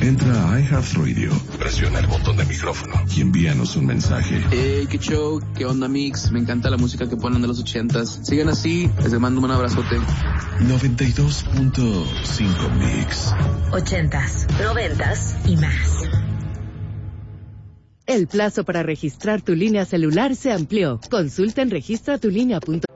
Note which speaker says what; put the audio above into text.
Speaker 1: Entra a iHeartRadio, presiona el botón de micrófono y envíanos un mensaje.
Speaker 2: Qué show, qué onda mix, me encanta la música que ponen de los 80s. Sigan así, les mando un abrazote.
Speaker 1: 92.5 Mix.
Speaker 3: 80s, 90s y más.
Speaker 4: El plazo para registrar tu línea celular se amplió. Consulta en registratulinea.com.